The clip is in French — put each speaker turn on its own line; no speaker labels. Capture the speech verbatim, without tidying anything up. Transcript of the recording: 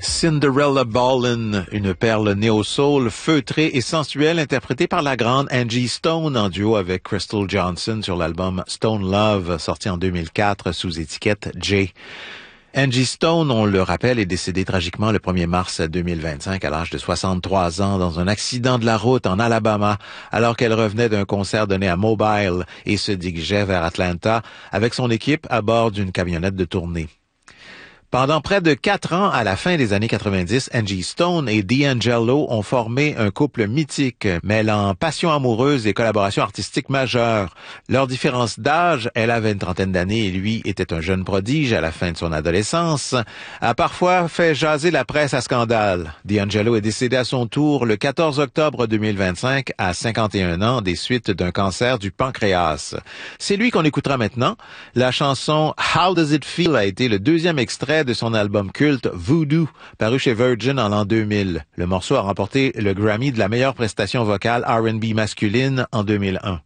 Cinderella Ballin, une perle néo-soul feutrée et sensuelle interprétée par la grande Angie Stone en duo avec Crystal Johnson sur l'album Stone Love sorti en deux mille quatre sous étiquette J. Angie Stone, on le rappelle, est décédée tragiquement le premier mars deux mille vingt-cinq à l'âge de soixante-trois ans dans un accident de la route en Alabama alors qu'elle revenait d'un concert donné à Mobile et se dirigeait vers Atlanta avec son équipe à bord d'une camionnette de tournée. Pendant près de quatre ans, à la fin des années quatre-vingt-dix, Angie Stone et D'Angelo ont formé un couple mythique, mêlant passion amoureuse et collaboration artistique majeure. Leur différence d'âge, elle avait une trentaine d'années et lui était un jeune prodige à la fin de son adolescence, a parfois fait jaser la presse à scandale. D'Angelo est décédé à son tour le quatorze octobre deux mille vingt-cinq à cinquante et un ans des suites d'un cancer du pancréas. C'est lui qu'on écoutera maintenant. La chanson How Does It Feel a été le deuxième extrait de son album culte Voodoo, paru chez Virgin en l'an deux mille. Le morceau a remporté le Grammy de la meilleure prestation vocale R and B masculine en deux mille un.